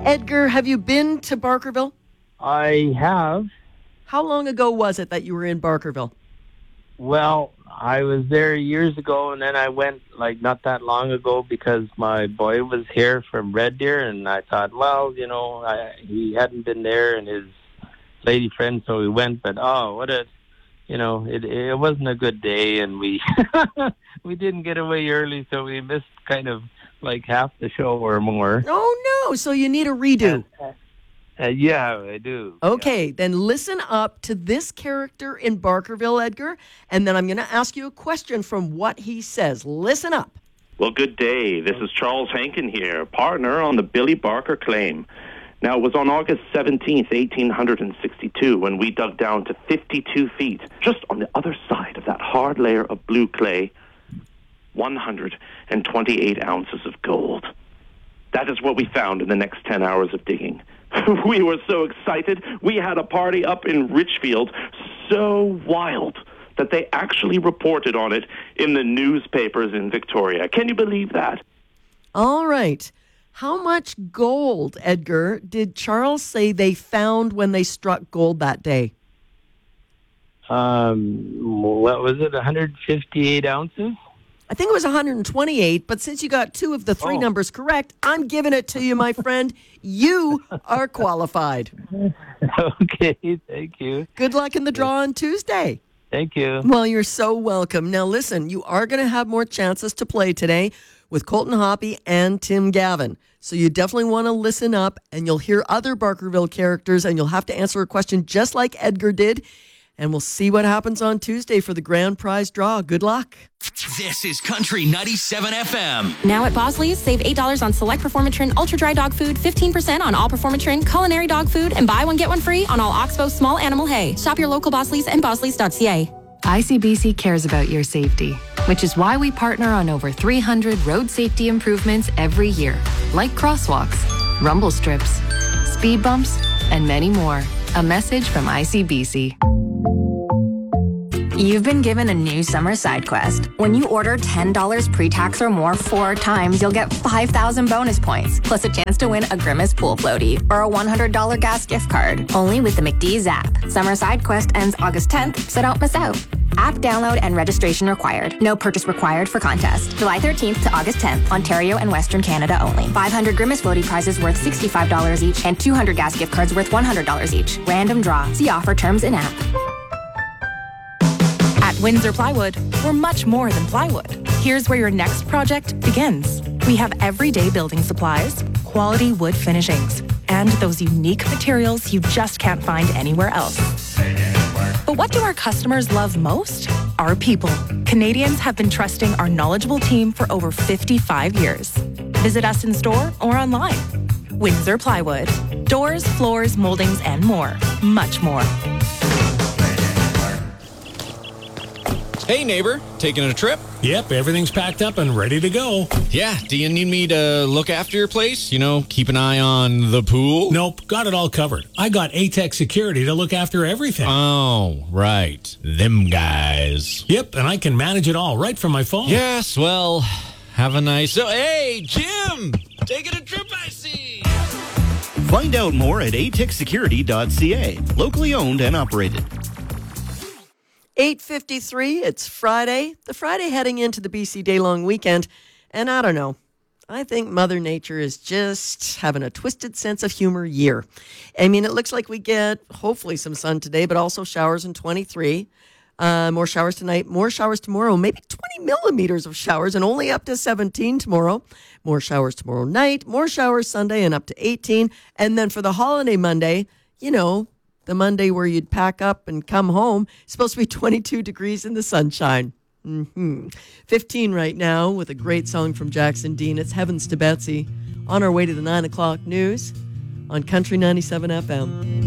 Edgar, have you been to Barkerville? I have. How long ago was it that you were in Barkerville? Well, I was there years ago, and then I went not that long ago because my boy was here from Red Deer, and I thought, well, he hadn't been there and his lady friend, so we went. But it wasn't a good day, and we we didn't get away early, so we missed kind of half the show or more. Oh no! So you need a redo. Yeah, I do. Okay, then listen up to this character in Barkerville, Edgar, and then I'm going to ask you a question from what he says. Listen up. Well, good day. This is Charles Hankin here, partner on the Billy Barker claim. Now, it was on August 17th, 1862, when we dug down to 52 feet, just on the other side of that hard layer of blue clay, 128 ounces of gold. That is what we found in the next 10 hours of digging. We were so excited. We had a party up in Richfield, so wild that they actually reported on it in the newspapers in Victoria. Can you believe that? All right. How much gold, Edgar, did Charles say they found when they struck gold that day? What was it, 158 ounces? I think it was 128, but since you got two of the three numbers correct, I'm giving it to you, my friend. You are qualified. Okay, thank you. Good luck in the draw on Tuesday. Thank you. Well, you're so welcome. Now, listen, you are going to have more chances to play today with Colton Hoppy and Tim Gavin. So you definitely want to listen up, and you'll hear other Barkerville characters, and you'll have to answer a question just like Edgar did. And we'll see what happens on Tuesday for the grand prize draw. Good luck. This is Country 97 FM. Now at Bosley's, save $8 on select Performatrin Ultra Dry Dog Food, 15% on all Performatrin Culinary Dog Food, and buy one, get one free on all Oxbow Small Animal Hay. Shop your local Bosley's and bosleys.ca. ICBC cares about your safety, which is why we partner on over 300 road safety improvements every year, like crosswalks, rumble strips, speed bumps, and many more. A message from ICBC. You've been given a new summer side quest. When you order $10 pre-tax or more 4 times, you'll get 5,000 bonus points, plus a chance to win a Grimace pool floaty or a $100 gas gift card. Only with the McDee's app. Summer side quest ends August 10th, so don't miss out. App download and registration required. No purchase required for contest. July 13th to August 10th, Ontario and Western Canada only. 500 Grimace floaty prizes worth $65 each and 200 gas gift cards worth $100 each. Random draw. See offer terms in app. At Windsor Plywood, we're much more than plywood. Here's where your next project begins. We have everyday building supplies, quality wood finishings, and those unique materials you just can't find anywhere else. But what do our customers love most? Our people. Canadians have been trusting our knowledgeable team for over 55 years. Visit us in store or online. Windsor Plywood. Doors, floors, moldings, and more. Much more. Hey, neighbor, taking a trip? Yep, everything's packed up and ready to go. Yeah, do you need me to look after your place? Keep an eye on the pool? Nope, got it all covered. I got ATEX Security to look after everything. Oh, right. Them guys. Yep, and I can manage it all right from my phone. Yes, well, have a nice... Oh, hey, Jim! Taking a trip, I see! Find out more at atexsecurity.ca. Locally owned and operated. 8:53, it's Friday. The Friday heading into the BC Day-long weekend. And I don't know, I think Mother Nature is just having a twisted sense of humor year. I mean, it looks like we get hopefully some sun today, but also showers in 23. More showers tonight, more showers tomorrow, maybe 20 millimeters of showers and only up to 17 tomorrow. More showers tomorrow night, more showers Sunday and up to 18. And then for the holiday Monday, the Monday where you'd pack up and come home, it's supposed to be 22 degrees in the sunshine. 15 right now with a great song from Jackson Dean. It's Heavens to Betsy. On our way to the 9 o'clock news on Country 97 FM.